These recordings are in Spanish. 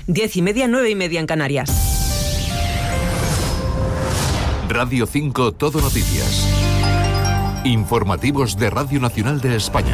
10:30, 9:30 en Canarias. Radio 5 Todo Noticias. Informativos de Radio Nacional de España.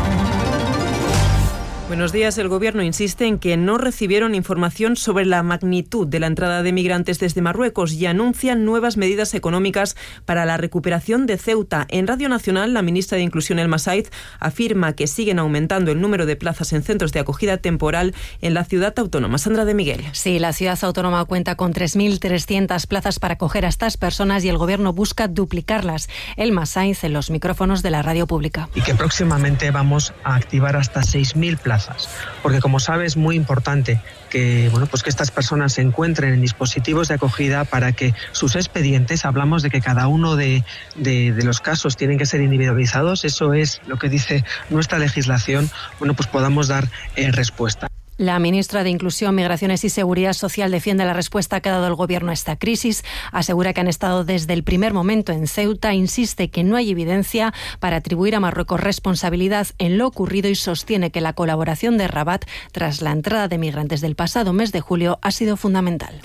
Buenos días. El Gobierno insiste en que no recibieron información sobre la magnitud de la entrada de migrantes desde Marruecos y anuncian nuevas medidas económicas para la recuperación de Ceuta. En Radio Nacional, la ministra de Inclusión, Elma Saiz, afirma que siguen aumentando el número de plazas en centros de acogida temporal en la ciudad autónoma. Sandra de Miguel. Sí, la ciudad autónoma cuenta con 3.300 plazas para acoger a estas personas y el Gobierno busca duplicarlas. Elma Saiz en los micrófonos de la radio pública. Y que próximamente vamos a activar hasta 6.000 plazas. Porque, como sabe, es muy importante que, que estas personas se encuentren en dispositivos de acogida para que sus expedientes, hablamos de que cada uno de los casos tienen que ser individualizados, eso es lo que dice nuestra legislación, podamos dar respuesta. La ministra de Inclusión, Migraciones y Seguridad Social defiende la respuesta que ha dado el Gobierno a esta crisis. Asegura que han estado desde el primer momento en Ceuta. Insiste que no hay evidencia para atribuir a Marruecos responsabilidad en lo ocurrido y sostiene que la colaboración de Rabat tras la entrada de migrantes del pasado mes de julio ha sido fundamental.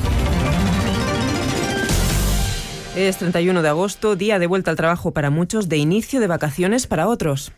Es 31 de agosto, día de vuelta al trabajo para muchos, de inicio de vacaciones para otros.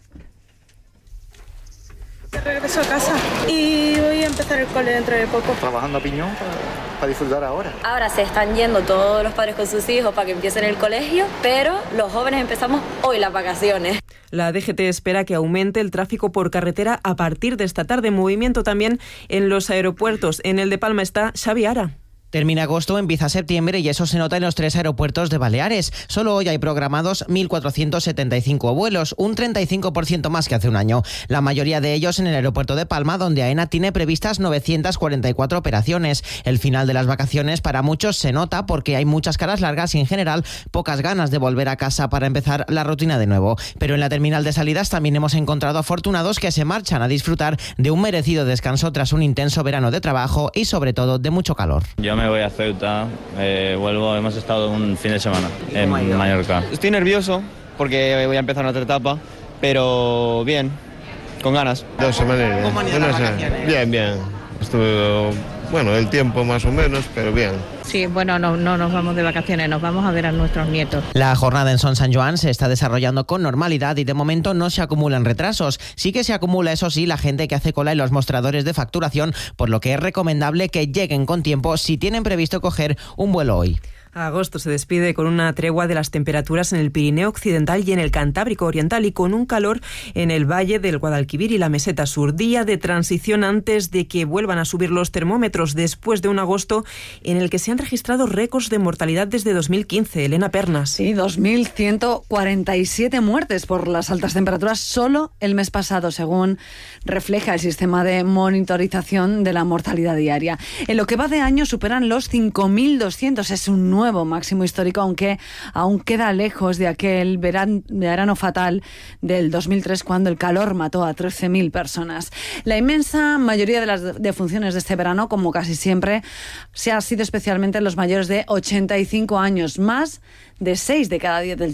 Regreso a casa y voy a empezar el cole dentro de poco. Trabajando a piñón para disfrutar ahora. Ahora se están yendo todos los padres con sus hijos para que empiecen el colegio, pero los jóvenes empezamos hoy las vacaciones. La DGT espera que aumente el tráfico por carretera a partir de esta tarde. Movimiento también en los aeropuertos. En el de Palma está Xavi Ara. Termina agosto, empieza septiembre y eso se nota en los 3 aeropuertos de Baleares. Solo hoy hay programados 1.475 vuelos, un 35% más que hace un año. La mayoría de ellos en el aeropuerto de Palma, donde AENA tiene previstas 944 operaciones. El final de las vacaciones para muchos se nota porque hay muchas caras largas y en general pocas ganas de volver a casa para empezar la rutina de nuevo. Pero en la terminal de salidas también hemos encontrado afortunados que se marchan a disfrutar de un merecido descanso tras un intenso verano de trabajo y sobre todo de mucho calor. Yo me voy a Ceuta, vuelvo, hemos estado un fin de semana en Mallorca. Estoy nervioso porque voy a empezar otra etapa, pero bien, con ganas. 2 semanas. ¿Cómo han ido las vacaciones? Bien. Estuve, el tiempo más o menos, pero bien. Sí, no nos vamos de vacaciones, nos vamos a ver a nuestros nietos. La jornada en Son Sant Joan se está desarrollando con normalidad y de momento no se acumulan retrasos. Sí que se acumula, eso sí, la gente que hace cola en los mostradores de facturación, por lo que es recomendable que lleguen con tiempo si tienen previsto coger un vuelo hoy. Agosto se despide con una tregua de las temperaturas en el Pirineo Occidental y en el Cantábrico Oriental y con un calor en el Valle del Guadalquivir y la Meseta Sur. Día de transición antes de que vuelvan a subir los termómetros después de un agosto en el que se han registrado récords de mortalidad desde 2015. Elena Pernas. Sí, 2.147 muertes por las altas temperaturas solo el mes pasado, según refleja el sistema de monitorización de la mortalidad diaria. En lo que va de año superan los 5.200. Es un nuevo máximo histórico, aunque aún queda lejos de aquel verano fatal del 2003 cuando el calor mató a 13.000 personas. La inmensa mayoría de las defunciones de este verano, como casi siempre, se ha sido especialmente en los mayores de 85 años. Más de 6 de cada 10 del